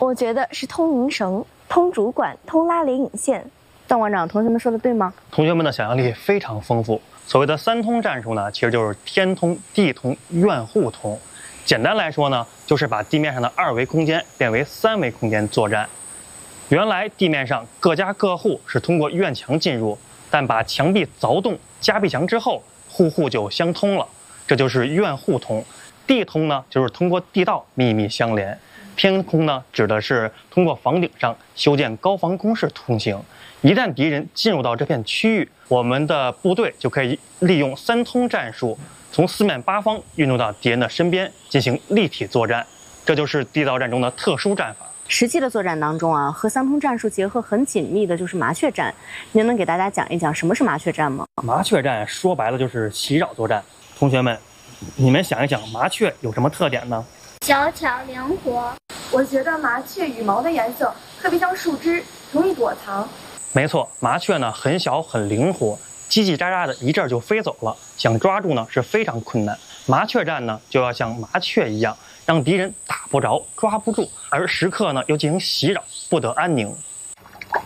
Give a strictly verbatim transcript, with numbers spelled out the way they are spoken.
我觉得是通银绳、通主管、通拉联引线。 段馆长，同学们说的对吗？ 同学们的想象力非常丰富。所谓的三通战术呢，其实就是天通、地通、院户通。简单来说呢，就是把地面上的二维空间变为三维空间作战。原来地面上各家各户是通过院墙进入，但把墙壁凿洞、加壁墙之后，户户就相通了，这就是院户通。地通呢，就是通过地道秘密相连。天空呢，指的是通过房顶上修建高防工事通行。一旦敌人进入到这片区域，我们的部队就可以利用三通战术，从四面八方运动到敌人的身边进行立体作战。这就是地道战中的特殊战法。 实际的作战当中啊，和三通战术结合很紧密的就是麻雀战。您能给大家讲一讲什么是麻雀战吗？ 麻雀战说白了就是袭扰作战。同学们，你们想一想，麻雀有什么特点呢？ 小巧灵活。 我觉得麻雀羽毛的颜色特别像树枝，容易躲藏。 没错，麻雀呢很小很灵活，叽叽喳喳的一阵就飞走了，想抓住呢是非常困难。麻雀战呢就要像麻雀一样，让敌人打不着、抓不住，而时刻呢又进行袭扰，不得安宁。